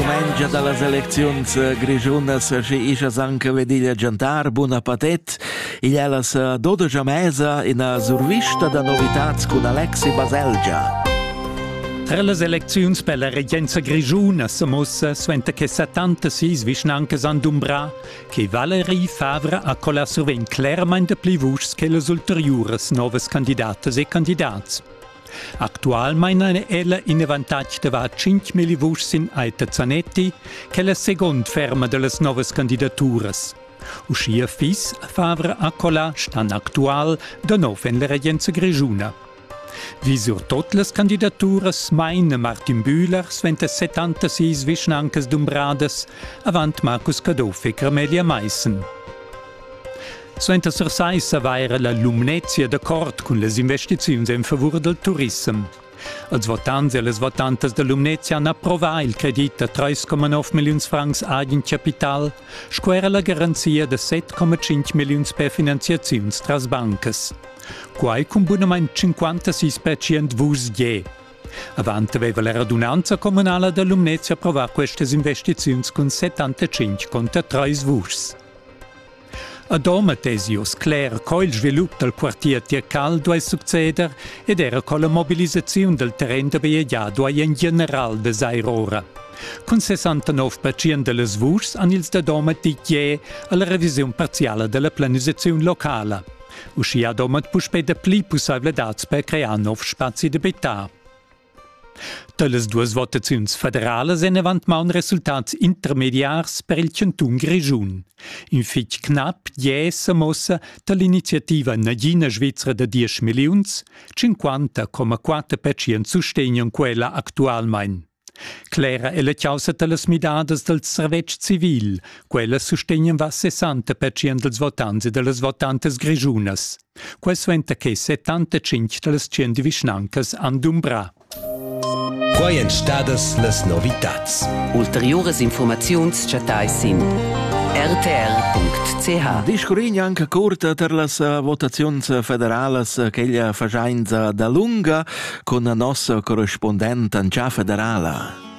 domengia dalle elezioni grigiunas si isas anche vediglia giantar buona patet il elas 12 mesa in a survista da novitats con Alexi Baselgia. Tra le elezioni per la regenza grigiuna samossa sventa che 76 vischnancas an Dumbra che Valérie Favre ha colla surven claramente pli vuschs che les ulteriores novas candidatas e candidats. Actualmein ella in avantatg de va 5.000 vuschs in Aita Zanetti che la second ferma de las novas candidaturas. Uscia fis Favre a colla stan actual de nov en la regenza grigiuna. Visur tot las candidaturas mein Martin Bühler sventa 76 vischnancas dumbrades avant Markus Kadoff e Carmelia Meissen. Sventa sursaisa vaira la Lumnezia d'accordo con les investiziuns en favur del turism. Els votants e les votantes de Lumnezia han approvat il credit de 3,9 milions francs ad in capital, squera la garanzia de 7,5 milions per finanziaziuns tras bancas. Quai con buonament 56% vus je. Avant aveva la radunanza comunale de Lumnezia approvat queste investiziuns con 75,3 vus. A doma tesios clar co il svilup del quartier Tircal duai succeder ed era co la mobilizzazione del terreno de Beia duai in general de Sairora. Con 69% de les vus han ils da doma ditie alla revisione parziale della planizzazione locale. Usci a doma puspe de pli possibilidats per crear nov spazi de betar. De les duas votaziuns federales en avantmaun resultats intermediars per il Cantun Grigiun. In fitg knap 10 mossa de l'iniziativa Nadina Svizzera de 10 milions, 50,4% sustegnan quella actualmein. Clara è la causa de las midades del servetg civil, quella sustegnan va 60% dels votants e de les votantes grigiunas. Quai sventa che 75 de las 100 vischnancas an Dumbra. Quai en stadas las novitats. Ulteriores informaziuns chatai sin rtr.ch. Discorrigna anche corta per las votazioni federales che ella fagianza da lunga con la nostra corrispondente in Gia Federala.